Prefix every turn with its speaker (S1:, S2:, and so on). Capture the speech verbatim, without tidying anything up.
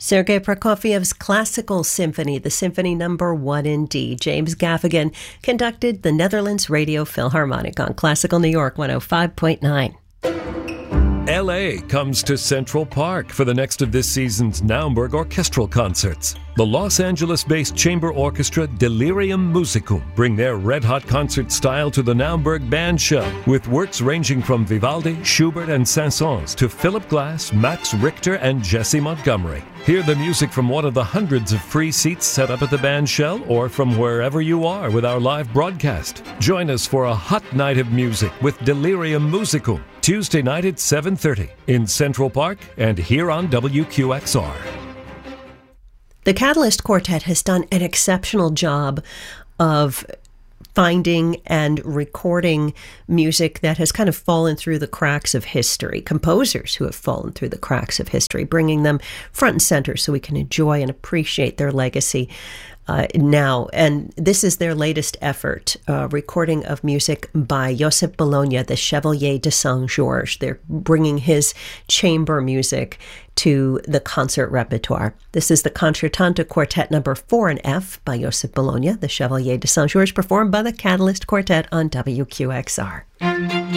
S1: Sergei Prokofiev's Classical Symphony, the Symphony Number One in D. James Gaffigan conducted the Netherlands Radio Philharmonic on Classical New York one oh five point nine.
S2: L A comes to Central Park for the next of this season's Naumburg orchestral concerts. The Los Angeles-based chamber orchestra Delirium Musicum bring their red-hot concert style to the Naumburg Band Show, with works ranging from Vivaldi, Schubert, and Saint-Saëns to Philip Glass, Max Richter, and Jesse Montgomery. Hear the music from one of the hundreds of free seats set up at the band shell or from wherever you are with our live broadcast. Join us for a hot night of music with Delirium Musicum, Tuesday night at seven thirty in Central Park and here on W Q X R.
S1: The Catalyst Quartet has done an exceptional job of finding and recording music that has kind of fallen through the cracks of history, composers who have fallen through the cracks of history, bringing them front and center so we can enjoy and appreciate their legacy uh, now. And this is their latest effort, uh, recording of music by Josep Bologna, the Chevalier de Saint-Georges. They're bringing his chamber music to the concert repertoire. This is the Concertante Quartet number four in F by Josep Bologna, the Chevalier de Saint-Georges, performed by the Catalyst Quartet on W Q X R.